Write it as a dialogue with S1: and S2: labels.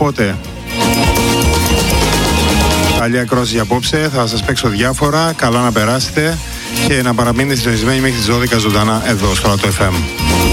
S1: Οπότε, καλή ακρόαση για απόψε. Θα σας παίξω διάφορα. Καλά να περάσετε και να παραμείνετε συντονισμένοι μέχρι τις 12 ζωντανά εδώ στο Χαλατό FM.